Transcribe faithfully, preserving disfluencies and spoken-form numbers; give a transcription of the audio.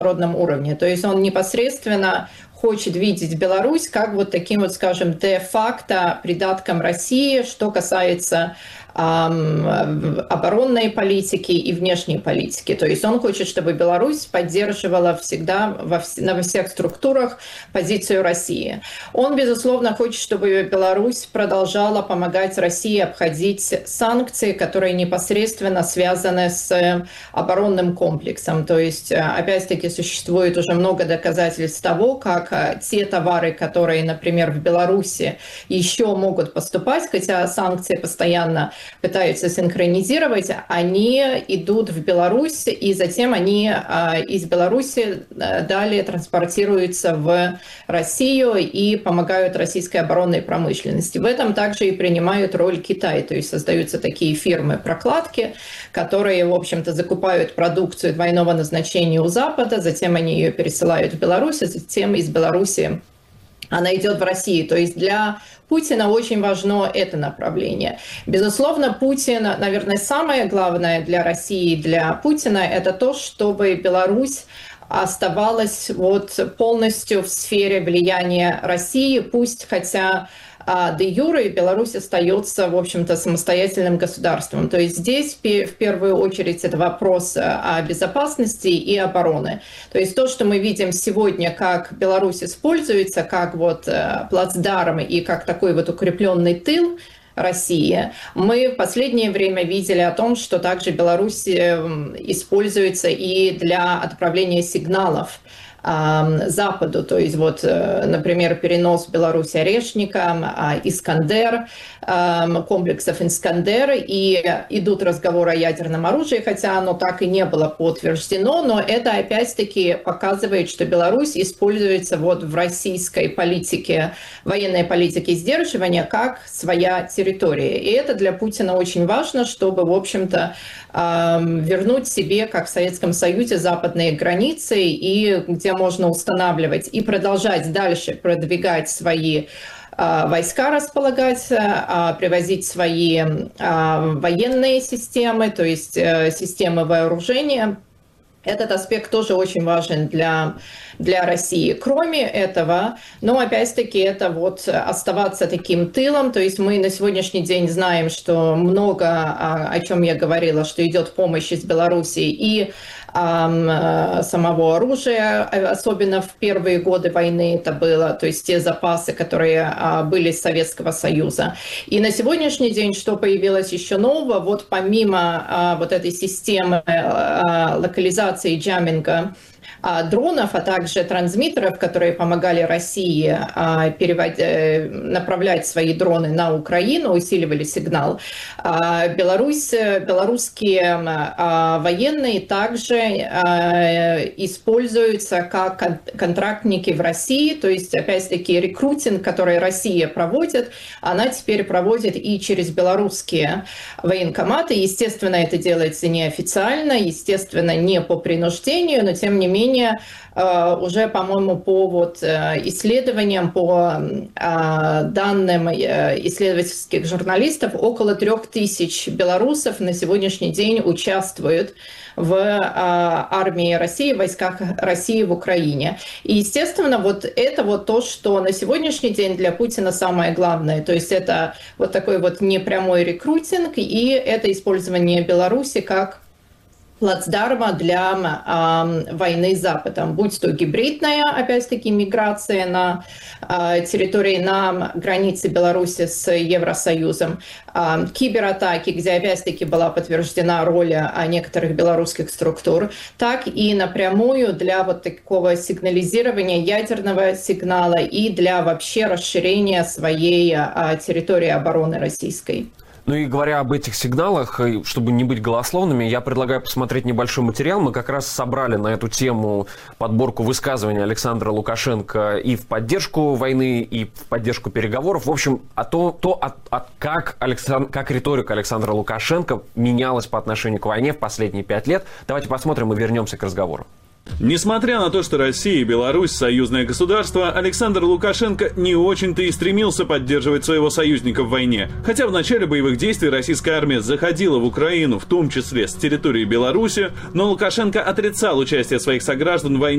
международном уровне. То есть он непосредственно хочет видеть Беларусь как вот таким вот, скажем, де-факто придатком России, что касается эм, оборонной политики и внешней политики. То есть он хочет, чтобы Беларусь поддерживала всегда во, вс- на всех структурах позицию России. Он, безусловно, хочет, чтобы Беларусь продолжала помогать России обходить санкции, которые непосредственно связаны с оборонным комплексом. То есть, опять-таки, существует уже много доказательств того, как те товары, которые, например, в Беларуси еще могут поступать, хотя санкции постоянно пытаются синхронизировать, они идут в Беларусь, и затем они из Беларуси далее транспортируются в Россию и помогают российской оборонной промышленности. В этом также и принимают роль Китай, то есть создаются такие фирмы-прокладки, которые, в общем-то, закупают продукцию двойного назначения у Запада, затем они ее пересылают в Беларусь, а затем из Беларуси она идет в Россию. То есть для Путина очень важно это направление. Безусловно, Путин, наверное, самое главное для России, для Путина, это то, чтобы Беларусь оставалась вот полностью в сфере влияния России, пусть хотя а де юре Беларусь остается, в общем-то, самостоятельным государством. То есть здесь в первую очередь это вопрос о безопасности и обороны. То есть то, что мы видим сегодня, как Беларусь используется, как вот плацдарм и как такой вот укрепленный тыл России, мы в последнее время видели о том, что также Беларусь используется и для отправления сигналов Западу, то есть вот, например, перенос в Беларусь Орешника, Искандер, комплексов Искандер, и идут разговоры о ядерном оружии, хотя оно так и не было подтверждено, но это опять-таки показывает, что Беларусь используется вот в российской политике, военной политике сдерживания как своя территория. И это для Путина очень важно, чтобы, в общем-то, вернуть себе, как в Советском Союзе, западные границы, и где можно устанавливать и продолжать дальше продвигать свои войска, располагать, привозить свои военные системы, то есть системы вооружения. Этот аспект тоже очень важен для, для России. Кроме этого, ну, опять-таки, это вот оставаться таким тылом. То есть мы на сегодняшний день знаем, что много, о чем я говорила, что идет помощь из Беларуси и э, самого оружия, особенно в первые годы войны это было, то есть те запасы, которые э, были из Советского Союза. И на сегодняшний день, что появилось еще нового, вот помимо э, вот этой системы э, локализации и джамминга дронов, а также трансмиттеров, которые помогали России переводить, направлять свои дроны на Украину, усиливали сигнал. Беларусь, белорусские военные также используются как контрактники в России, то есть, опять-таки, рекрутинг, который Россия проводит, она теперь проводит и через белорусские военкоматы. Естественно, это делается неофициально, естественно, не по принуждению, но тем не менее уже, по-моему, по вот исследованиям, по данным исследовательских журналистов, около трех тысяч белорусов на сегодняшний день участвуют в армии России, в войсках России в Украине. И, естественно, вот это вот то, что на сегодняшний день для Путина самое главное. То есть это вот такой вот непрямой рекрутинг, и это использование Беларуси как плацдарма для э, войны с Западом, будь то гибридная, опять-таки, миграция на э, территории, на границе Беларуси с Евросоюзом, э, кибератаки, где, опять-таки, была подтверждена роль э, некоторых белорусских структур, так и напрямую для вот такого сигнализирования ядерного сигнала и для вообще расширения своей э, территории обороны российской. Ну и говоря об этих сигналах, чтобы не быть голословными, я предлагаю посмотреть небольшой материал. Мы как раз собрали на эту тему подборку высказываний Александра Лукашенко и в поддержку войны, и в поддержку переговоров. В общем, а то, то а, а как, Александр, как риторика Александра Лукашенко менялась по отношению к войне в последние пять лет. Давайте посмотрим и вернемся к разговору. Несмотря на то, что Россия и Беларусь – союзное государство, Александр Лукашенко не очень-то и стремился поддерживать своего союзника в войне. Хотя в начале боевых действий российская армия заходила в Украину, в том числе с территории Беларуси, но Лукашенко отрицал участие своих сограждан в войне